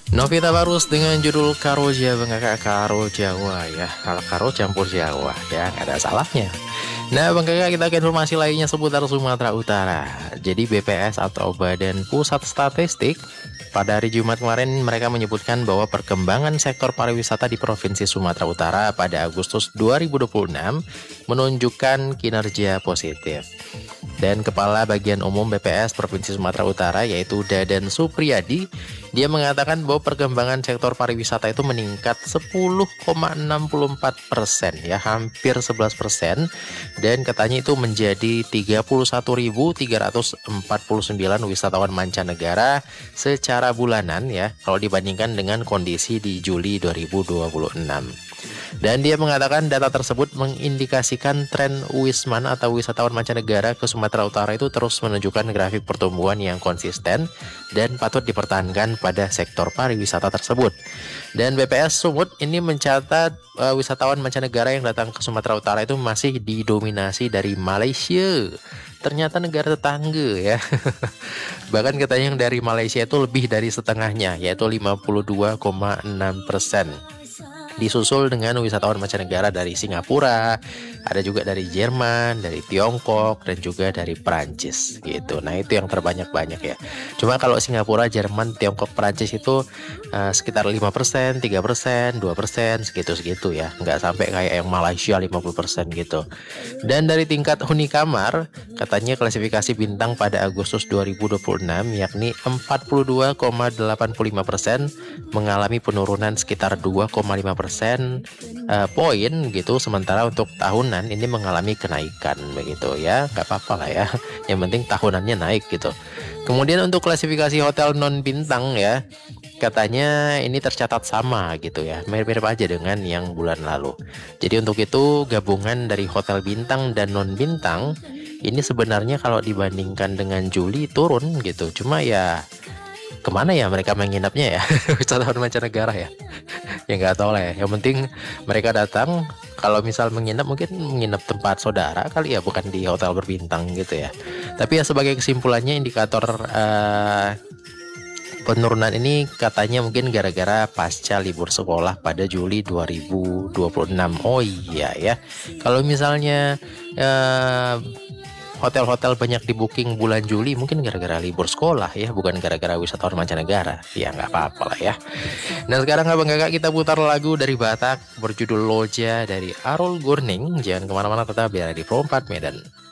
Novita Barus dengan judul Karo Jawa, Kakak, Karo Jawa ya. Kalau Karo campur Jawa ya, nggak ada salahnya. Nah, Bang Kakak, kita ke informasi lainnya seputar Sumatera Utara. Jadi BPS atau Badan Pusat Statistik pada hari Jumat kemarin mereka menyebutkan bahwa perkembangan sektor pariwisata di Provinsi Sumatera Utara pada Agustus 2026 menunjukkan kinerja positif. Dan Kepala Bagian Umum BPS Provinsi Sumatera Utara yaitu Dadan Supriyadi, dia mengatakan bahwa perkembangan sektor pariwisata itu meningkat 10,64% ya, hampir 11%, dan katanya itu menjadi 31.349 wisatawan mancanegara secara bulanan ya, kalau dibandingkan dengan kondisi di Juli 2026. Dan dia mengatakan data tersebut mengindikasikan tren wisman atau wisatawan mancanegara ke Sumatera Utara itu terus menunjukkan grafik pertumbuhan yang konsisten dan patut dipertahankan pada sektor pariwisata tersebut. Dan BPS Sumut ini mencatat wisatawan mancanegara yang datang ke Sumatera Utara itu masih didominasi dari Malaysia. Ternyata negara tetangga ya. Bahkan katanya yang dari Malaysia itu lebih dari setengahnya, yaitu 52,6%. Disusul dengan wisatawan mancanegara dari Singapura, ada juga dari Jerman, dari Tiongkok, dan juga dari Perancis gitu. Nah, itu yang terbanyak-banyak ya. Cuma kalau Singapura, Jerman, Tiongkok, Perancis itu sekitar 5%, 3%, 2%, segitu-segitu ya. Nggak sampai kayak yang Malaysia 50% gitu. Dan dari tingkat huni kamar, katanya klasifikasi bintang pada Agustus 2026 yakni 42,85% mengalami penurunan sekitar 2,5% poin gitu, sementara untuk tahunan ini mengalami kenaikan begitu ya, nggak apa-apa lah ya, yang penting tahunannya naik gitu. Kemudian untuk klasifikasi hotel non bintang ya, katanya ini tercatat sama gitu ya, mirip-mirip aja dengan yang bulan lalu. Jadi untuk itu gabungan dari hotel bintang dan non bintang ini sebenarnya kalau dibandingkan dengan Juli turun gitu, cuma ya kemana ya mereka menginapnya ya, wisatawan mancanegara ya. Ya nggak tahu lah ya, yang penting mereka datang, kalau misal menginap mungkin menginap tempat saudara kali ya, bukan di hotel berbintang gitu ya. Tapi ya sebagai kesimpulannya, indikator penurunan ini katanya mungkin gara-gara pasca libur sekolah pada Juli 2026. Oh iya ya, kalau misalnya eh, hotel-hotel banyak di booking bulan Juli mungkin gara-gara libur sekolah ya, bukan gara-gara wisatawan mancanegara. Ya nggak apa-apa lah ya. Nah, sekarang abang kakak kita putar lagu dari Batak berjudul Loja dari Arul Gurning. Jangan kemana-mana, tetap berada di Pro 4 Medan.